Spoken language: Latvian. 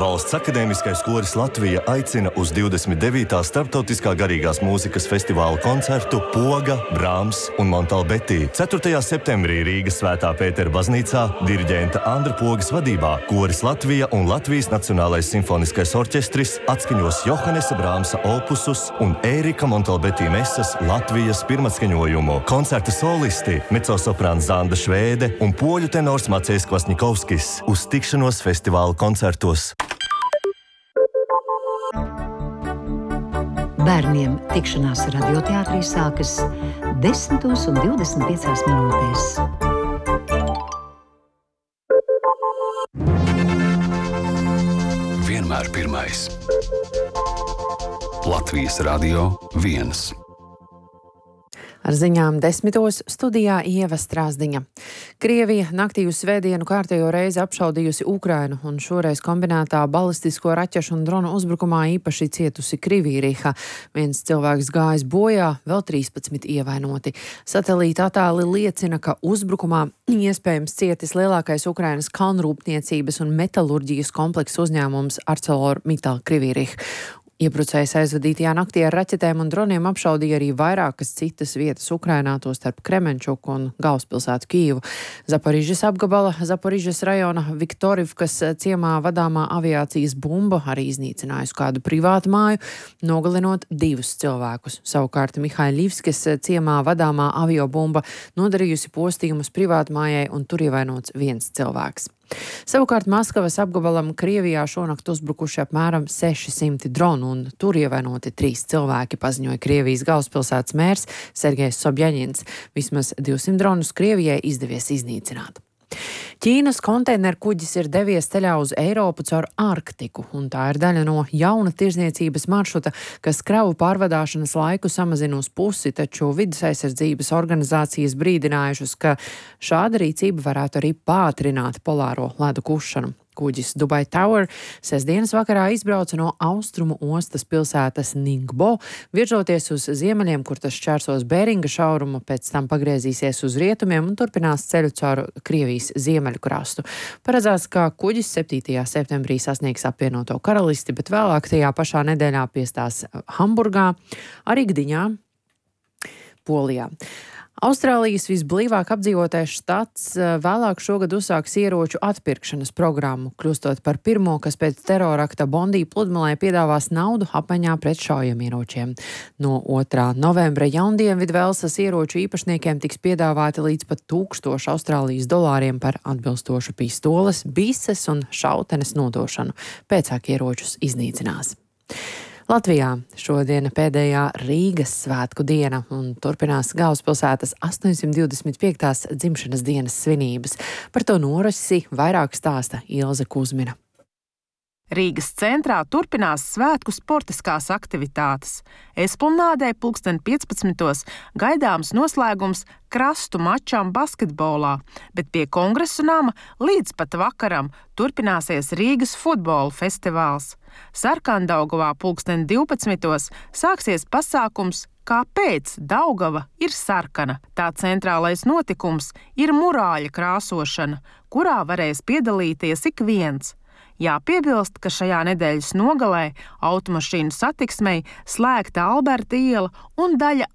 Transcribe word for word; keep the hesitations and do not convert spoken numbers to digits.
Valsts akadēmiskais koris Latvija aicina uz divdesmit devītā Starptautiskā garīgās mūzikas festivāla koncertu Poga, Brāms un Montalbetī. ceturtajā septembrī Rīgas Svētā Pētera baznīcā diriģenta Andra Pogas vadībā koris Latvija un Latvijas Nacionālais simfoniskais orķestris atskaņos Johannesa Brāmsa opusus un Ērika Montalbetī mesas Latvijas pirmatskaņojumu. Koncerta solisti mecosoprāns Zanda Švēde un poļu tenors Macejs Kvasņikovskis uz tikšanos festivāla koncertos. Bērniem tikšanās radioteātrī sākas desmitos un divdesmit piecās minūtēs. Vienmēr pirmais. Latvijas Radio viens. Ar ziņām desmitos studijā Ieva Strāzdiņa. Krievija naktī uz svētdienu kārtējo reizi apšaudījusi Ukrainu, un šoreiz kombinētā balistisko raķešu un dronu uzbrukumā īpaši cietusi Krivīriha. Viens cilvēks gājis bojā, vēl trīspadsmit ievainoti. Satelīta attēli liecina, ka uzbrukumā iespējams cietis lielākais Ukrainas kalnrūpniecības un metalurģijas kompleksa uzņēmums ArcelorMittal Krivīriha. Iebrucējs aizvadītajā naktī ar raķetēm un droniem apšaudīja arī vairākas citas vietas Ukrainā, tostarp Kremenčuku un galvaspilsētu Kijivu. Zaporižas apgabala Zaporižas rajona Viktorivkas ciemā vadāmā aviācijas bumba arī iznīcinājusi kādu privātu māju, nogalinot divus cilvēkus. Savukārt Mihaļivskes ciemā vadāmā aviobumba nodarījusi postījumus privātmājai, un tur ievainots viens cilvēks. Savukārt Maskavas apgabalam Krievijā šonakt uzbrukuši apmēram seši simti dronu, un tur ievainoti trīs cilvēki, paziņoja Krievijas galvaspilsētas mērs Sergejs Sobjaņins. Vismaz divsimt dronus Krievijai izdevies iznīcināt. Ķīnas konteineru kuģis ir devies ceļā uz Eiropu caur Arktiku, un tā ir daļa no jauna tirzniecības maršruta, kas kravu pārvadāšanas laiku samazina uz pusi, taču vides aizsardzības organizācijas brīdinājušas, ka šāda rīcība varētu arī pātrināt polāro ledu kušanu. Kuģis Dubai Tower sestdienas vakarā izbrauca no austrumu ostas pilsētas Ningbo, virzoties uz ziemeļiem, kur tas šķērsos Bēringa šaurumu, pēc tam pagriezīsies uz rietumiem un turpinās ceļu caur Krievijas ziemeļu krastu. Paredzēts, ka kuģis septītajā septembrī sasniegs apvienoto karalisti, bet vēlāk tajā pašā nedēļā piestās Hamburgā, arī Gdiņā, Polijā. Austrālijas visblīvāk apdzīvotais štats vēlāk šogad uzsāks ieroču atpirkšanas programmu, kļūstot par pirmo, kas pēc terorakta Bondī pludmalē piedāvās naudu apmaiņā pret šaujamieročiem. No otrā novembra Jaundienvidvelsas ieroču īpašniekiem tiks piedāvāti līdz pat tūkstoši Austrālijas dolāriem par atbilstošu pistoles, bises un šautenes nodošanu. Pēcāk ieročus iznīcinās. Latvijā šodiena pēdējā Rīgas svētku diena un turpinās galvaspilsētas astoņsimt divdesmit piektās dzimšanas dienas svinības. Par to norisi vairāk stāsta Ilze Kuzmina. Rīgas centrā turpinās svētku sportiskās aktivitātes. Esplanādē pulksten piecpadsmitos gaidāms noslēgums krastu mačām basketbolā, bet pie Kongresu nama līdz pat vakaram turpināsies Rīgas futbola festivāls. Sarkandaugavā pulksten divpadsmitos sāksies pasākums Kāpēc Daugava ir sarkana? Tā centrālais notikums ir murāļa krāsošana, kurā varēs piedalīties ik viens. Jāpiebilst, ka šajā nedēļas nogalē automašīnu satiksmei slēgta Alberta iela un daļa